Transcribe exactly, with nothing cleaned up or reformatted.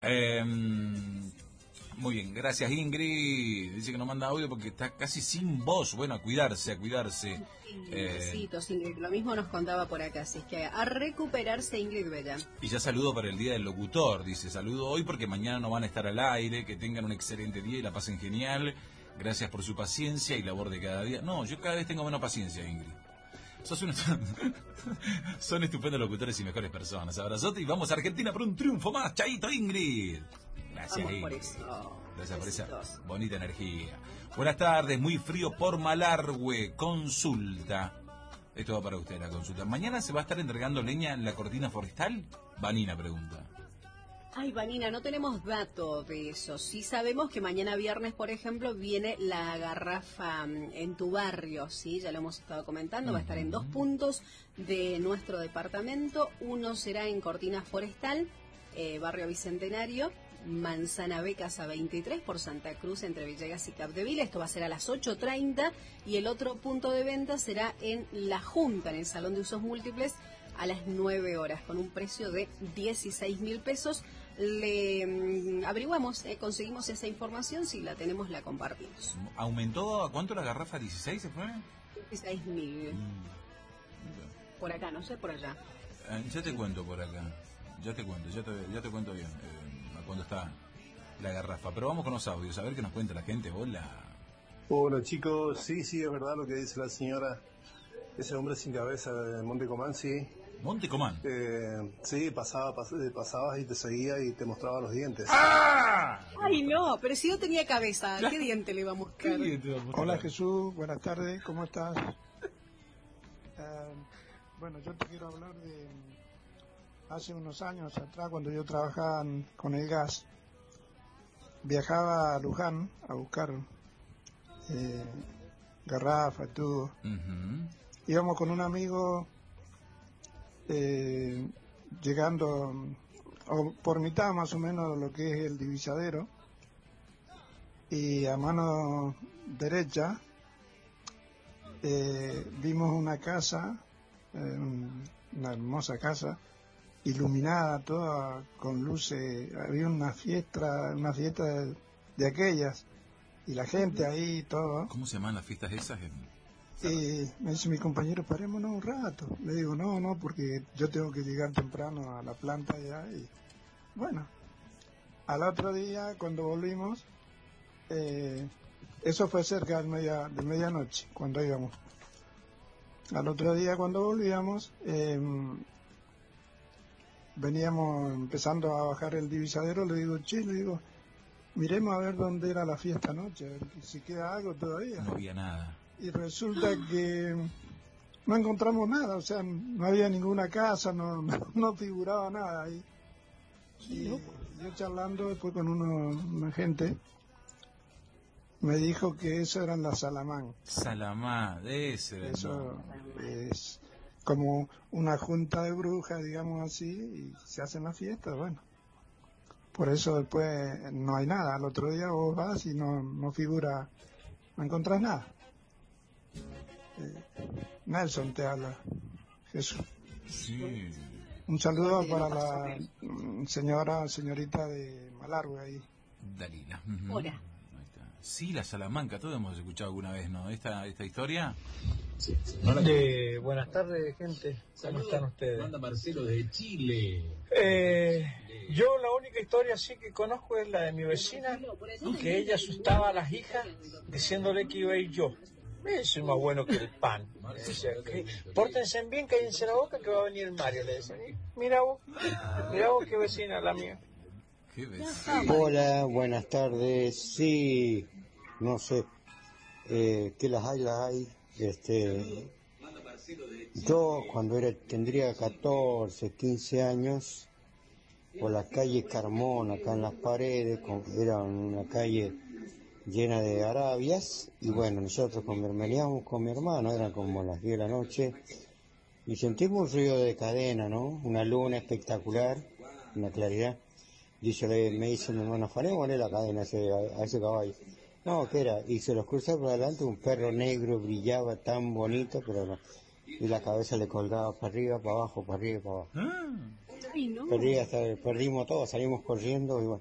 Eh, muy bien, gracias Ingrid. Dice que nos manda audio porque está casi sin voz. Bueno, a cuidarse, a cuidarse. Sí, Eh, besitos, Ingrid. Lo mismo nos contaba por acá, así es que a recuperarse, Ingrid Bella. y ya saludo para el Día del Locutor. Dice, saludo hoy porque mañana no van a estar al aire. Que tengan un excelente día y la pasen genial. Gracias por su paciencia y labor de cada día. No, yo cada vez tengo menos paciencia, Ingrid. Sos una... Son estupendos locutores y mejores personas. Abrazote y vamos a Argentina por un triunfo más. Chaito, Ingrid. Gracias, Vamos Ingrid. por eso. Gracias por esa Besitos. bonita energía. Buenas tardes, muy frío por Malargüe. Consulta. Esto va para usted, la consulta. ¿Mañana se va a estar entregando leña en la cortina forestal? Vanina pregunta. Ay, Vanina, no tenemos datos de eso. Sí sabemos que mañana viernes, por ejemplo, viene la garrafa en tu barrio, ¿sí? Ya lo hemos estado comentando, va a estar en dos puntos de nuestro departamento. Uno será en Cortina Forestal, eh, barrio Bicentenario, Manzana B, Casa veintitrés, por Santa Cruz, entre Villegas y Capdevila. Esto va a ser a las ocho treinta. Y el otro punto de venta será en La Junta, en el Salón de Usos Múltiples, a las nueve horas, con un precio de dieciséis mil pesos. Le mm, averiguamos, eh, conseguimos esa información, si la tenemos la compartimos. ¿Aumentó a cuánto la garrafa? ¿dieciséis se fue? dieciséis mil. Mm. Por acá, no sé, por allá. Eh, ya te cuento por acá. Ya te cuento, ya te, ya te cuento bien eh, a cuándo está la garrafa. Pero vamos con los audios, a ver qué nos cuenta la gente. Hola. Hola chicos, sí, sí, es verdad lo que dice la señora. Ese hombre sin cabeza de Monte Comán, sí. Monte Comán. Eh, sí, pasaba, pas, pasabas y te seguía y te mostraba los dientes. ¡Ah! Ay, no, pero si no tenía cabeza, ¿qué diente le iba a mostrar? Hola Jesús, buenas tardes, ¿cómo estás? Uh, bueno, yo te quiero hablar de hace unos años atrás, cuando yo trabajaba con el gas. Viajaba a Luján a buscar eh, garrafas, tubos. Uh-huh. Íbamos con un amigo eh, llegando o por mitad más o menos de lo que es el divisadero, y a mano derecha eh, vimos una casa, eh, una hermosa casa iluminada toda con luces. Había una fiesta, una fiesta de, de aquellas, y la gente ahí, todo. ¿Cómo se llaman las fiestas esas? Y me dice mi compañero, parémonos un rato. Le digo, no, no, porque yo tengo que llegar temprano a la planta ya. Y bueno, al otro día, cuando volvimos, eh, eso fue cerca de, media, de medianoche, cuando íbamos. Al otro día, cuando volvíamos, eh, veníamos empezando a bajar el divisadero. Le digo, che, le digo, miremos a ver dónde era la fiesta anoche, a ver si queda algo todavía. No había nada. Y resulta que no encontramos nada, o sea, no había ninguna casa, no, no, no figuraba nada ahí. Y yo charlando después con uno, una gente, me dijo que eso eran las Salamán. Salamán, de ese. Eso no. Es como una junta de brujas, digamos así, y se hacen las fiestas, bueno. Por eso después no hay nada. Al otro día vos vas y no, no figura, no encontrás nada. Eh, Nelson te habla, Jesús. Sí. Un saludo para la señora, señorita de Malargüe ahí. Dalila. Uh-huh. Hola. Ahí está. Sí, la Salamanca, todos hemos escuchado alguna vez, ¿no? Esta, esta historia. De, buenas tardes, gente. ¿Cómo Saludos. Están ustedes? Manda Marcelo de Chile. Eh, yo la única historia así que conozco es la de mi vecina, que ella asustaba a las hijas diciéndole que iba a ir yo. Eso es más bueno que el pan. Decía, que, pórtense bien, cállense la boca que va a venir el Mario. Le decía, mira vos, mira vos qué vecina la mía. Qué vecina. Hola, buenas tardes. Sí, no sé, eh, que las hay, las hay. Este, yo cuando era tendría catorce, quince años, por la calle Carmón, acá en Las Paredes, con, era una calle llena de arabias, y bueno, nosotros convermeríamos con mi hermano, eran como las diez de la noche, y sentimos un ruido de cadena, ¿no? Una luna espectacular, una claridad. Dice, me dice mi hermano, afanémosle la cadena a ese, a ese caballo. No, ¿qué era? Y se los cruzó por adelante, un perro negro, brillaba tan bonito, pero no. Y la cabeza le colgaba para arriba, para abajo, para arriba, para abajo. Ay, no. Perdí hasta, perdimos todo, salimos corriendo y bueno,